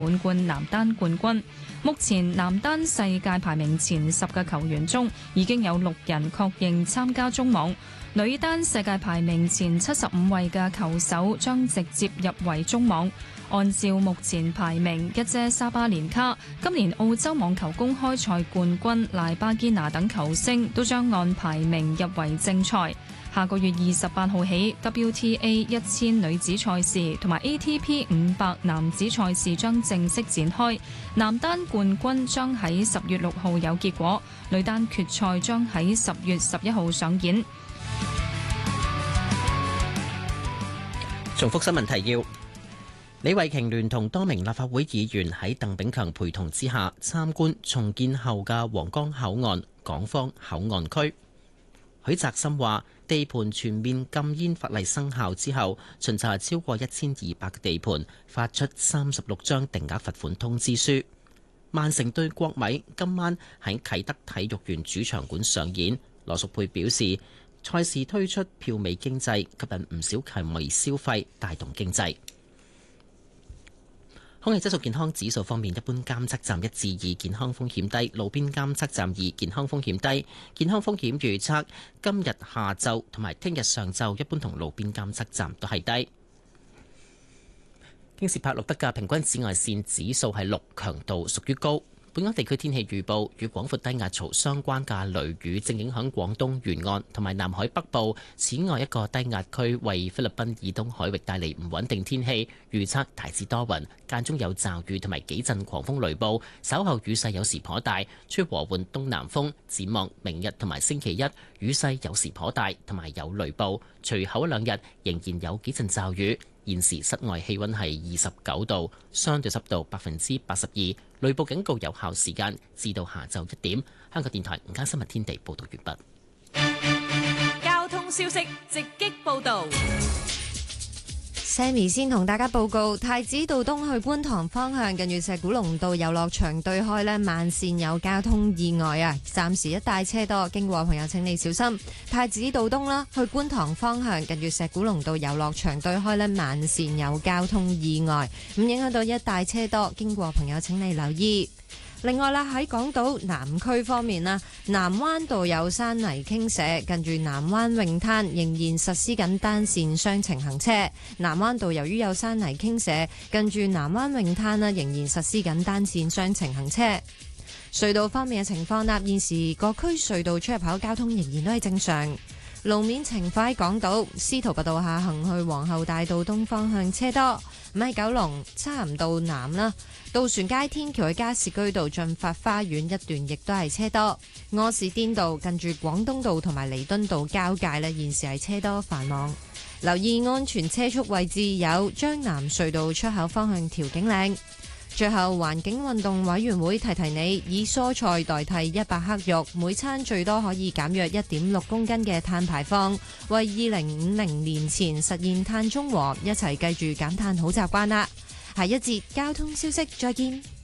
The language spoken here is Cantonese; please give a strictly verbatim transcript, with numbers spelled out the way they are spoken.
滿貫男單冠軍。目前男單世界排名前十嘅球員中，已經有六人確認參加中網。女單世界排名前七十五位嘅球手將直接入圍中網。按照目前排名，一姐沙巴連卡、今年澳洲網球公開賽冠軍賴巴堅拿等球星都將按排名入圍正賽。下個月二十八號起 ，W T A 一千女子賽事同埋 A T P 五百男子賽事將正式展開。男單冠軍將喺十月六號有結果，女單決賽將喺十月十一號上演。 重複新聞提要：李慧瓊聯同多名立法會議員喺鄧炳強陪同之下參觀重建後嘅皇崗口岸港方口岸區。許澤森話：地盤全面禁煙法例生效之後，巡查超過一千二百個地盤，發出三十六張定額罰款通知書。曼城對國米今晚喺啟德體育園主場館上演。羅淑佩表示，賽事推出票尾經濟，吸引唔少球迷消費，帶動經濟。空氣質素健康指數方面，一般監測站一至二，健康風險低；路邊監測站二，健康風險低。健康風險預測今日下晝同埋聽日上晝，一般同路邊監測站都係低。京士柏錄得嘅平均紫外線指數係六，強度屬於高。本港地區天氣預報，與廣闊低壓槽相關嘅雷雨正影響廣東沿岸同埋南海北部。此外，一個低壓區為菲律賓以東海域帶嚟唔穩定天氣，預測大致多雲，間中有驟雨同埋幾陣狂風雷暴，稍後雨勢有時頗大，吹和緩東南風。展望明日同埋星期一，雨勢有時頗大，同埋有雷暴。隨後一兩日仍然有幾陣驟雨。現時室外氣溫係二十九度，相對濕度百分之八十二，雷暴警告有效時間至到下晝一點。香港電台午間新聞天地報道完畢。交通消息直擊報道。 Sammy 先同大家報告，太子道東去觀塘方向，近住石鼓龍道遊樂場對開呢，慢線有交通意外啊，暫時一帶車多，經過朋友請你小心。太子道東啦，去觀塘方向，近住石鼓龍道遊樂場對開呢，慢線有交通意外，咁影響到一帶車多，經過朋友請你留意。另外啦，喺港島南區方面啦，南灣道有山泥傾瀉，近住南灣泳灘仍然實施緊單線雙程行車。南灣道由於有山泥傾瀉，近住南灣泳灘啦，仍然實施緊單線雙程行車。隧道方面嘅情況啦，現時各區隧道出入口交通仍然都係正常。路面情況喺港島司徒拔道下行去皇后大道東方向車多，咁喺九龍漆咸道南啦，渡船街天橋去加士居道進發花園一段亦都係車多。柯士甸道近住廣東道同埋彌敦道交界咧，現時係車多繁忙。留意安全車速位置有將南隧道出口方向調景嶺。最後，環境運動委員會提提你，以蔬菜代替一百克肉，每餐最多可以減約一點六公斤嘅碳排放，為二零五零年前實現碳中和，一齊繼續減碳好習慣啦。下一節交通消息，再見。